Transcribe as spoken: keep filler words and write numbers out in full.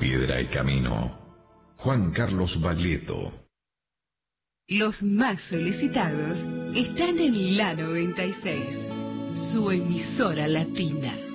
Piedra y Camino. Juan Carlos Baglietto. Los más solicitados están en la noventa y seis, su emisora latina.